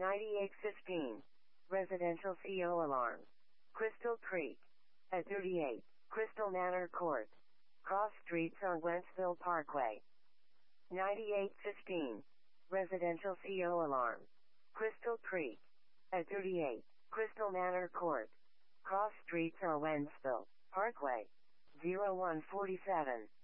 9815. Residential CO alarm. Crystal Creek. At 38. Crystal Manor Court. Cross streets on Wentzville Parkway. 9815. Residential CO alarm. Crystal Creek. At 38. Crystal Manor Court. Cross streets on Wentzville Parkway. 0147.